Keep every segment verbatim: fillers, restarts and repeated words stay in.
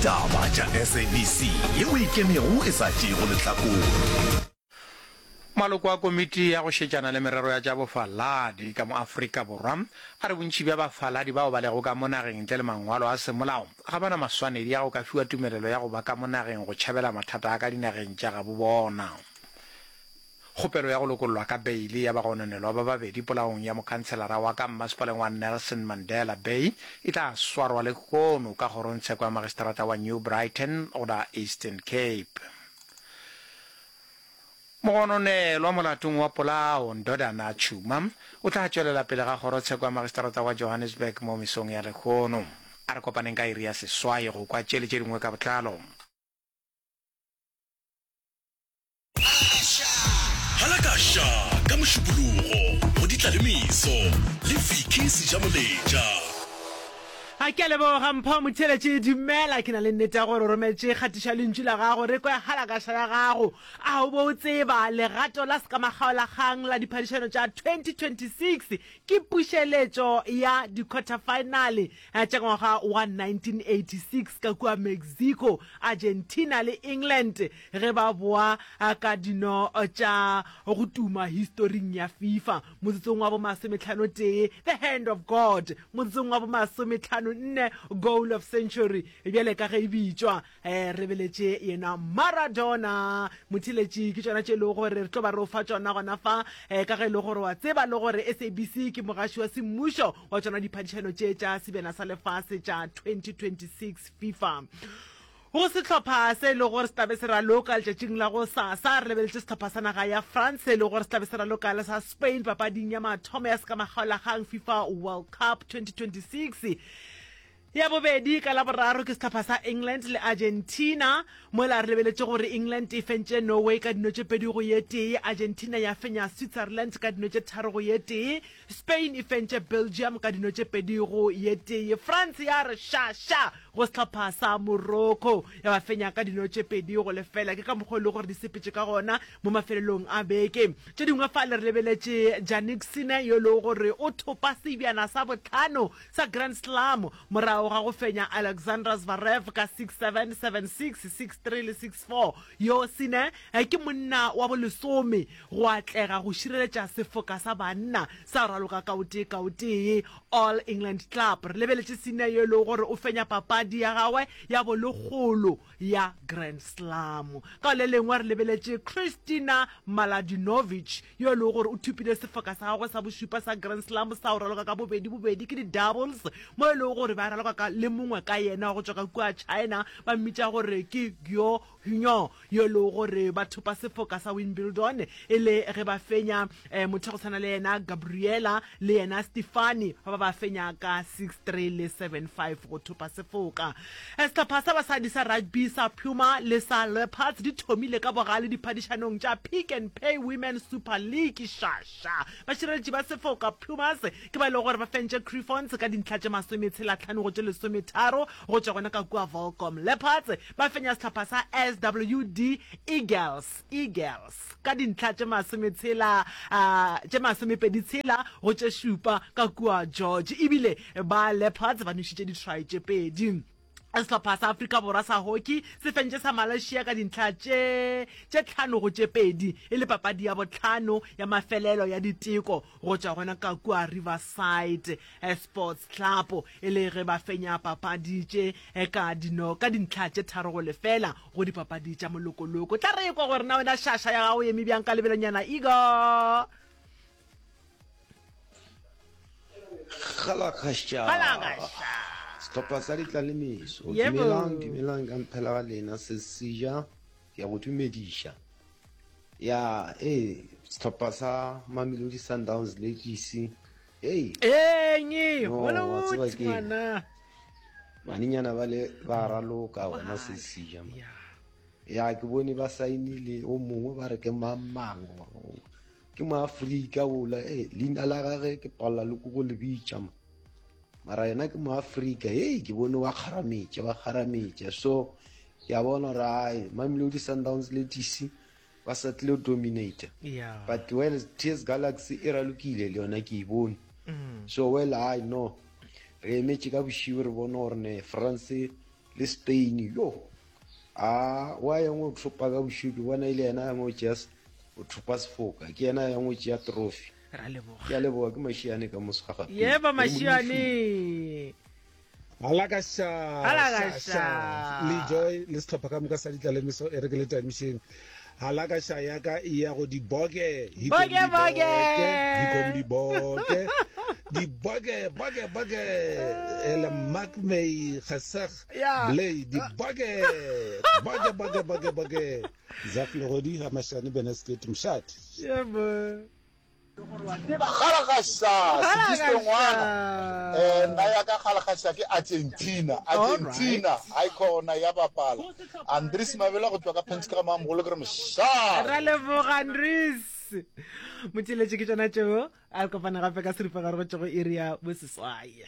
Taba tša S A B C yeo e kemego e sa tšego lehlakore. Maloko a komiti ya go šetšana le merero ya tša bofaladi ka mo Afrika Borwa a re bontši bja bafaladi bao ba lego ka mo nageng ntle le mangwalo a semolao ga bana maswanedi ya go ka fiwa tumelelo ya go ba ka mo nageng go tšhabela mathata a ka dinageng tša ga bo bona. Kgopelo ya go lokololwa ka beile ya bagononelwa ba babedi polaong ya mokhanselara wa ka mmasepaleng wa Nelson Mandela Bay e tla swarwa le kgono ka kgorontsheko ya magistrata wa New Brighton oda Eastern Cape. Mogononelwa molatong wa polao Ndodana Chuma o tla tšwelela pele ga kgorotsheko ya magistrata wa Johannesburg mo mesong ya lekgono. A re kopaneng ka iri ya seswai go kwa tšele tše dingwe ka botlalo. Halakasha ka mošupologo go ditlalemiso le Vicky Sejamoleja. A ke leboga mpho motheletše dumela ke na le nnete ya gore o rometse kgatiša lentšu la gago re kwa halakasha ya gago a o bo o tseba legato la sekamagaolakgang la diphadišano tša twenty twenty-six ke pušeletšo ya di-quarter finale tša ngwaga wa nineteen eighty-six ka kua Mexico, Argentina le England ge ba boa ka dino tša go tuma historing ya FIFA motsotsong wa bo masomehlano tee, the hand of God, motsotsong wa bo masomehlano nne, goal of century bjale ka ge e bitšwa eh, re beletše yena Maradona. Motheletši ke tšona tše le gore re tlo ba re o fa tšona gona fa eh, ka ge le gore wa tseba le gore S A B C ke mogaši wa semmušo wa tšona diphadišano tše tša sebjana sa lefase tša twenty twenty-six FIFA. Go setlhopha se le gore se tlabe se raloka letšatšing la go sasa re lebeletše setlhopha sa naga ya France le gore se tlabe se raloka le sa Spain papading ya mathomo ya sekamagaolakgang FIFA World Cup twenty twenty-six. Ya bobedi ka la boraro ke setlhopha sa England le Argentina mo la re lebeletše gore England e fentše Norway ka dino tše pedi go ye tee, Argentina ya fenya Switzerland ka dino tše tharo go ye tee, Spain e fentše Belgium ka dino tše pedi go ye tee, France ya re sha-sha go setlhopha sa Morocco ya ba fenya ka dino tše pedi go lefela. Ke ka mokgwa le gore di sepetše ka gona mo mafelelong a beke tše dingwe fa le re lebeletše Jannik Sinner yo le gore o thopa sebjana sa botlhano sa Grand Slam morao ga go fenya Alexander Zverev ka six seven, seven six, six three le six four. Yo Sinner ke monna wa bolesome go atlega go šireletša sefoka sa banna sa raloka kaote kaote All England Club. Re lebeletše Sinner yo le gore o fenya papadi ya gagwe ya bolekgolo ya Grand Slam. Ka le lengwe re lebeletše Kristina Mladenovic yo le gore o thupile sefoka sa gagwe sa bošupa sa Grand Slam sa go raloka ka bobedi bobedi ke di-doubles mo e le gore ba raloka ka le mongwe ka yena go tswa ka kua China ba mmitša gore ke Gyo Hunyo yo le gore ba thopa sefoka sa Wimbledon e le ge ba fenya eh, motho go tshwana le yena Gabriela le yena Stefani ba ba fenya ka six three le seven five go thopa sefoka. Setlhopha sa basadi sa rugby sa Puma le sa Leopards di thomile ka bogale diphadišanong tša Pick and Pay Women's Super League šaša. Bašireletši ba sefoka Pumas ke ba le gore ba fentše Griffons ka dintlha tše masometshelahlano go tše lesometharo go tšwa gona ka kua Volcom. Leopards ba fenya setlhopha sa S W D Eagles Eagles ka dintlha tše masometshela tše masomepedi tshela go tše šupa ka kua George ebile ba Leopards ba nošitše ditrai tše pedi. Setlhopha sa Afrika Borwa sa hockey se fentše sa Malaysia ka dintlha tše tše tlhano go tše pedi e le papadi ya botlhano ya mafelelo ya diteko go tšwa gona ka kua Riverside Sports Club e le ge ba fenya papadi tše ka dino ka dintlha tše tharo go lefela go dipapadi tša molokoloko. Tla re kwa gore na wena šaša ya gago eme bjang ka lebelonyana Igor Halakasha Halakasha setlhopha sa ditlalemiso Yebo. dumelang dumelang ka mphela ga lena sesija ya go dumediša ya eh setlhopha sa Mamelodi Sundowns le D C hey enye No, wala wa tseba wotsi ke- mana baninyana ba le ba raloka gona sesija ya ya ke bone ba sainile o mongwe ba re ke mamango ke maAfrika ola eh leina la gage ke palla le go le bitša mara yena ke moAfrika hey ke bone wa kgarametše wa kgarametše so ya bona rai Mamelodi Sundowns le D C ba settle dominate ya but well T S Galaxy e ralokile le yona ke e bone so well I know re emetše ka bošiu re bona gore ne France le Spain yo a wa yang o tropa ka bushudu bona ile yana yang o just o tropa sefoka ke yana yang o tšea trophy ra leboga ke a leboga ke Mashiane ka mosgaga yeba Mashiane halakasha halakasha le joy le stoppa ka moka sa ditla le miso e rekele transmission halakasha ya ka iya go di boge boge boge di kom di boge di boge boge boge el makmei khasakh blay di boge boge boge boge boge zakle godi ha Mashane Benasket mshat yeba Khalakasha sisongwana eh naya ka Khalakasha ke Argentina Argentina ha ikona ya bapala Andries Mabela go tswa ka Penskram Amologram sha ra leboga Andries motšheletše ke tsona tšeo a kopana gape ka seripa gare go tšego area bo seswaye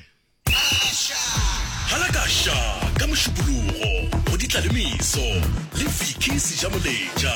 Halakasha ka mošupologo go ditlalemiso le Vicky Sejamoleja.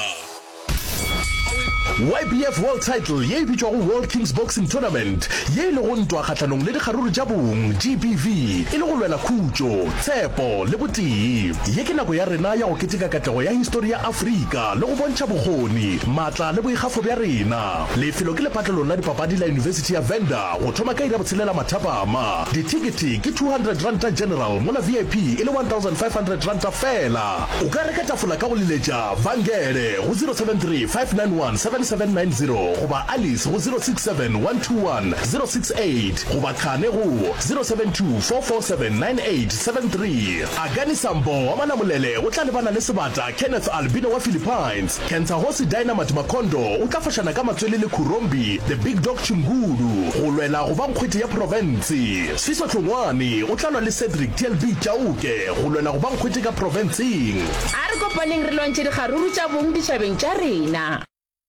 Y B F World Title ye bitšwago World Kings Boxing Tournament ye le go ntwa kgatlanong le dikgaruru tša bong G B V e le go lwela khutšo tshepo le botee ye ke nako ya rena ya go keteka katlego ya histori ya Afrika le go bontšha bokgoni maatla le boikgafo bja rena lefelo ke lepatlelong la dipapadi la University ya Venda go thoma ka ira botshelela mathapama ditikete ke two hundred ranta general mola V I P e le one thousand five hundred ranta fela o ka reka tafola ka go leletša Vangele go zero seven three five nine one seven seven nine zero goba Alice go zero six seven one two one zero six eight goba Khane go zero seven two four four seven nine eight seven three Agani Sambo wa Manamolele o tla lebana le sebata Kenneth Albino wa Philippines Kenza Hosi Dynamite Makondo o tla fashana ka matswele le Kurombi the Big Dog Chingulu go lwela go ba nkgwete ya province Siso Tlongwane o tla lwa le Cedric T L B Chauke go lwela go ba nkgwete ka province a re kopaneng re lwantše dikgaruru tša bong ditšhabeng tša rena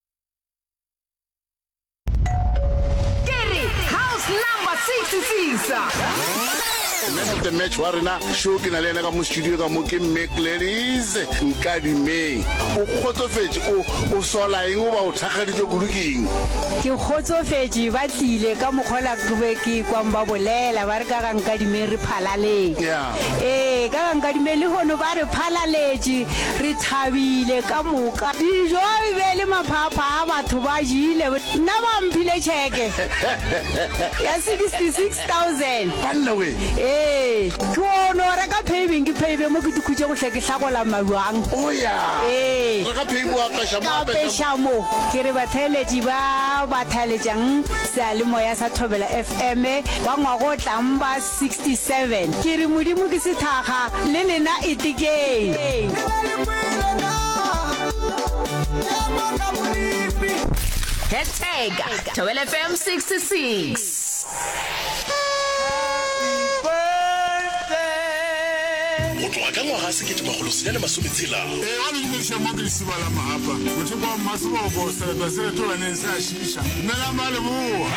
sixty-six Man of the match wa rena show ke na le ena ka mo studio ka mo ke Mcleris Nkadi May o khotsofetse o o sola eng o ba o thakgaditse guluking ke khotsofetse ba tlile ka mokgola kube ke kwamba bolela ba re ka ga Nkadi May re phalale eh ka ga Nkadi May le hono ba re phalaletse re thabile ka moka dijo be le maphapha a batho ba jile nna ba mphile cheke ya sixty-six thousand banna we eh tšhono re ka paving ke pave mo ke dikhutse go hle ke hlagola mabang o ya eh re ka paving wa ka shama ka peshamo ke re batheledi ba batheletsang sale moya sa Thobela F M ba ngwago tlamba sixty-seven ke re modimo ke sethaga le lena itikeng hashtag Thobela F M sixty-six ka ngwaga sekete magolo senyane masometshela e a le dimisha mo ke sibala mahapa motho ba masibo go se ba se to ne sa shisha nna la male mo